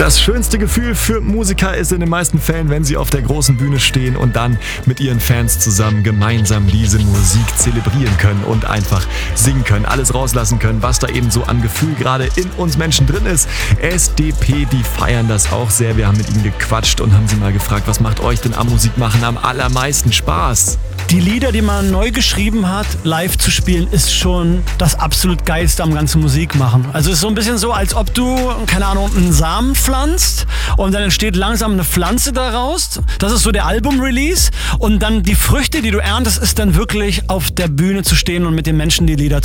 Das schönste Gefühl für Musiker ist in den meisten Fällen, wenn sie auf der großen Bühne stehen und dann mit ihren Fans zusammen gemeinsam diese Musik zelebrieren können und einfach singen können, alles rauslassen können, was da eben so an Gefühl gerade in uns Menschen drin ist. SDP, die feiern das auch sehr. Wir haben mit ihnen gequatscht und haben sie mal gefragt, was macht euch denn am Musikmachen am allermeisten Spaß? Die Lieder, die man neu geschrieben hat, live zu spielen, ist schon das absolut Geilste am ganzen Musikmachen. Also es ist so ein bisschen so, als ob du, keine Ahnung, einen Samen pflanzt und dann entsteht langsam eine Pflanze daraus. Das ist so der Album-Release. Und dann die Früchte, die du erntest, ist dann wirklich auf der Bühne zu stehen und mit den Menschen die Lieder